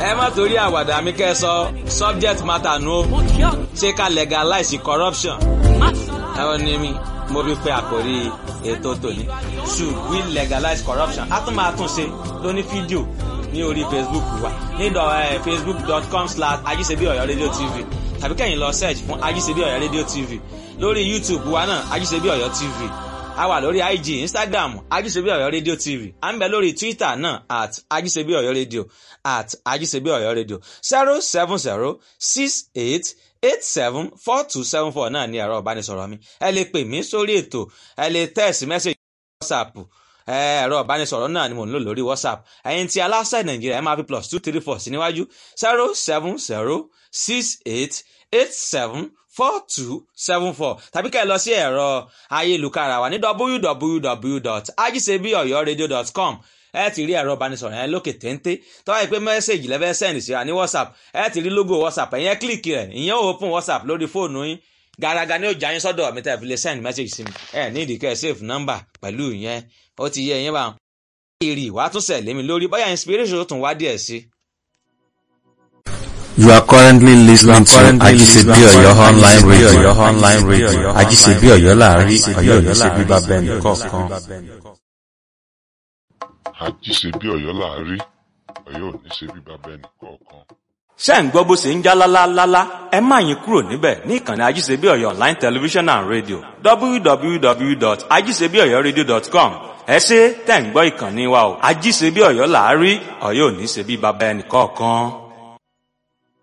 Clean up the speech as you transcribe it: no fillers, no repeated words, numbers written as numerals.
ẹ má torí àwàdà mi kẹ́ sọ subject matter nu o ṣé ká legalize corruption ẹ ò ní mi mo fi pe àkórí ètò tòní should we legalize corruption a tún máa tún ṣe lóní fídíò ní orí Facebook wa ní facebook.com/ajisebi-oyo radio tv tàbí kẹ́yìn lọ search fún Ajisebi-Oyo radio tv lórí YouTube wa náà Ajisebi-Oyo tv a wà lórí IG Instagram Ajisebi-Oyo radio tv à ń bẹ lórí Twitter náà @Ajisebi-Oyo radio @Ajisebi-Oyo radio 07068874274 náà ní ẹ̀rọ ìbánisọ̀rọ̀ mi ẹ lè pè mí sórí ètò ẹ lè text message WhatsApp ẹ̀rọ ìbánisọ̀rọ̀ náà ni mò ń lò lórí WhatsApp ẹ̀yin tí aláṣẹ Nàìjíríà ẹ máa fi +234 sí níwájú 07068874274 tàbí ká ẹ lọ sí ẹ̀rọ ayélujára wa ní www.ajisebiyoyoradio.com ẹ ti rí ẹ̀rọ ìbánisọ̀rọ̀ yẹn lókè téńté tó wáyé pé mẹ́sẹ̀gì lẹ́fẹ́ sẹ́ndì sí wa ní WhatsApp ẹ ti rí logo WhatsApp ẹ̀yẹn kílìkì rẹ̀ ìyẹn ò open WhatsApp lórí fóònù yín gàràgà ni ó jà yín sọ́dọ̀ mi tẹ́ fi lè send message sí mi ẹ ní ìdíkẹ́ save number pẹ̀lú ìyẹn ó ti yẹ yín bá wọn. èrè ìwà tún sẹ̀ lémi lórí bóyá inspiration tún wá díẹ̀ sí. You are currently listening to Ajisebi-Oyo online radio. Ajisebi-Oyo láàrin Ọ̀yọ́ ní ṣe bíbá bẹ́ẹ̀ni kọ̀ọ̀kan. Ajisebi-Oyo láàrin Ọ̀yọ́ ní ṣe bíbá bẹ́ẹ̀ni kọ̀ọ̀kan. ṣé ń gbọ́ bó ṣe ń já lálálálá ẹ má yín kúrò níbẹ̀ ní ìkànnì Ajisebi-Oyo online television and radio www.ajisebiyoyoradio.com ẹ ṣé tẹ̀ ń gbọ́ ìkànnì wa o Ajisebi-Oyo láàrin Ọ̀yọ́ ní ṣe bíbá bẹ́ẹ̀ni kọ̀ọ̀kan.